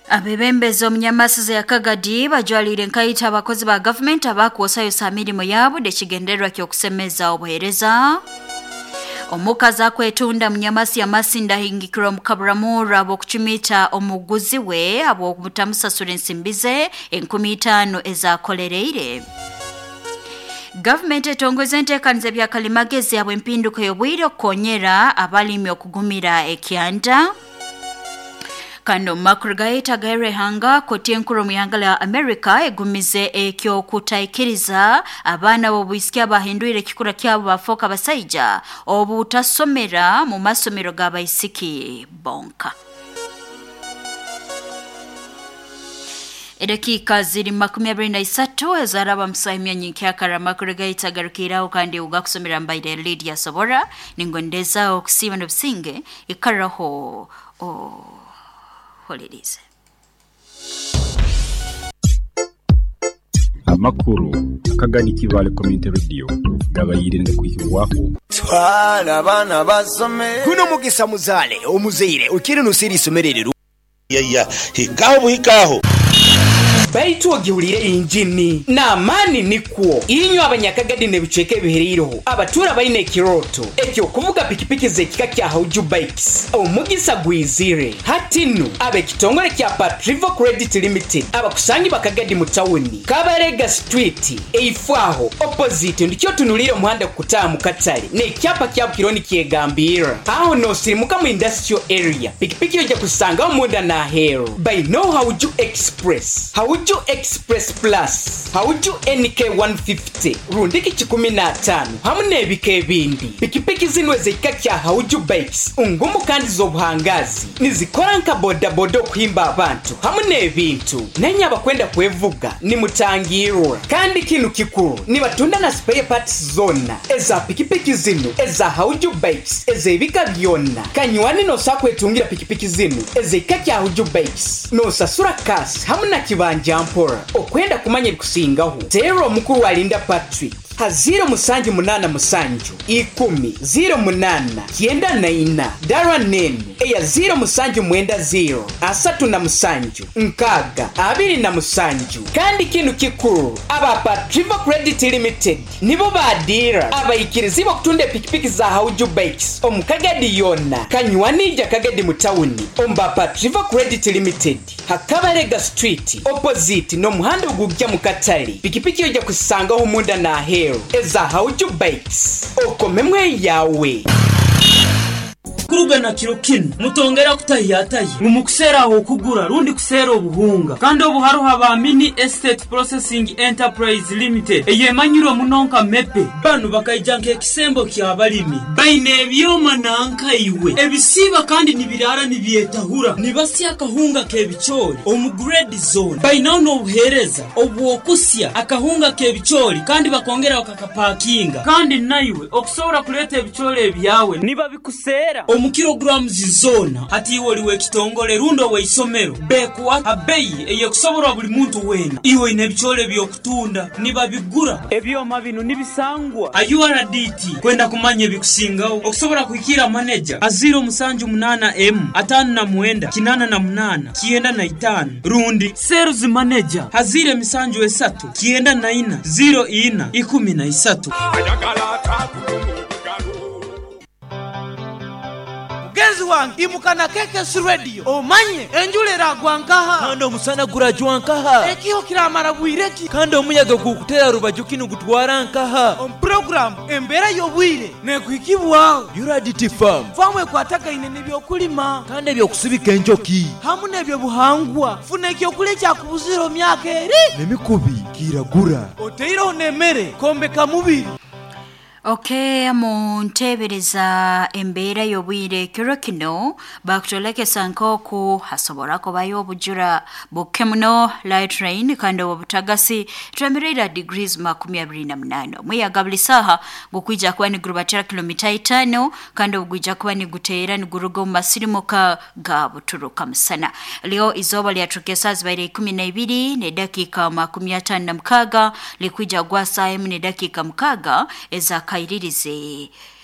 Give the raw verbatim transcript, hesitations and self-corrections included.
Abebembezi omunyamasiza ya Kagadi bajwalire nkaita abakozi ba government abakuosayosa mirimo yabo dekigendererwa ky'okusemeza obuheereza. Omukazi akwetunda munyamasi amasinda hingikiro mukabramura abokuchimita omuguzi we abokutamusasura ensimbize enkumi itaano ezakolereire. Government etongoza enteekaniza bya kalimagezi abw'empinduka y'obwire okukonyera abalimi okugumira ekyanda. Kando makurgaita gaire hanga koti enkuru mu ihanga lya America egumize ekyo kutaikiriza abana b'obwisiki abahinduire ekikura kyabo bafoka basaija obutasomera mu masomero g'abaisiki bonka. Edakika ziri makumi abiri na isatu ezaraba msahimya nyinkia karamakurgaita garukiraho kandi ugakusomera mbaide Lydia Sobora ningondeza okusiba n'obusinge ikaraho o holidays. Amakuru Kagadi Kivale Community Radio gabayire ndikwishyurwako twala bana basome kuno mugisa muzale omuzeire ukiri nusiri somererero ya ya hikaho buhikaho baitu ogihulire injini na amani nikwo inyo abanyakagadi ne bicheke bihereiro abatura baine kiroto ekyo kuvuga pikipiki zekika kya Hauju Bikes omugisa gwizire hatinu abe kitongole kya Patrivo Credit Limited abakusangi bakagadi mu tawuni Kabarega Street eifaho opposite ndikyo tunulire muhanda kutaa mu Katale ne kyapa kya kironi kyegambira aho no sirimuka mu industrial area pikipiki yoje kusanga omunda na hero by no Hauju Express Hauju Express Plus Hauju N K one fifty rundiki chikumi na tano hamune bike bindi pikipiki zinwe zekika kya Hauju Bikes ungumu kandi zobuhangazi nizikora nka boda boda kuhimba abantu hamune bintu nenya bakwenda kwevuga ni mutangirura kandi kinu kikuru ni batunda na spare parts zona eza pikipiki zinu eza Hauju Bikes eze ibika byonna kanyuani no sakwetungira pikipiki zinu eze ikika kya Hauju Bikes no sasura kasi hamuna kibanja mpora okwenda kumanya kusingaho zero mukuru wa Linda Patrick ha zero musanju munana musanju ikumi zero munana kienda na ina darwa nenu eya zero musanju mwenda zero asatu na musanju nkaga abiri na musanju kandi kinu kikuru aba Patrivo Credit Limited nibo badira abayikirizibo kutunde pikipiki za Hauju Bikes omukagadi yona kanywanija kagadi mutawuni omba Patrivo Credit Limited Hakabarega Street opposite no muhanda ugugya mu Katale pikipiki yoje kusanga ho munda na hero eza Hauju Bikes okomemwe yawe kuruga na kirokino mutongera kutayataye mumusera aho kugura rundi kusera obuhunga kandi obuharo haba Mini Estate Processing Enterprise Limited eyemanyiro munonka mepe banu bakayijanke kisembo kya balimi baine byoma nanka iwe ebisiba kandi nibirara nibyetahura nibasya akahunga kebichori omu grade zone bainono obuhereza obwokusya akahunga kebichori kandi bakongera bakakapakinga kandi naiwe okusobora kuleta ebichori ebyawe niba bikusera omu kilograms zona ati woliwe kitongole rundo we isomero bekuwa abeyi eyekusobora buli muntu wena iwe nebichole byokutunda niba bigura ebyoma binu nibisangwa U R D T kwenda kumanye bikusingaho okusobora kuikira manager aziro musanju munana M atanu na mwenda kinana na munana kienda na itano rundi sales manager hazire misanju esatu kienda na ina zero ina ikumi na isatu Genzi wangu imukana keke radio omanye enjulera gwankaha kando musana gura jwankaha ekiho kiramara bwireki kando muyaga gukutera rubajukinu gutwara nkaha on program embera yobwire ne kwikibwa U R D T farm famwe kwataka inene byokulima kandi byokusubika enjoki hamune byo buhangwa fune kyo kule kya kubuziro myaka eri nemikubi kiragura oteiro nemere kombe kamubiri. Okay, amuntebereza embeera y'obwire kirokino bakutolekesa nk'oku hasobora kubayo obujura bukke muno light rain kandi obutagasi twemerera degrees makumi abiri na munana muyaga buli saha gukwija kuba ni gurubatira kilomita itano kandi obugwija kuba ni guteera ni gurugo mu masirimuka ga buturuka musana leo izoba lyatokesa zibaire kumi na ibiri ne dakika makumi atano na mukaaga likwija gwa saa emu ne dakika mukaaga eza kairirize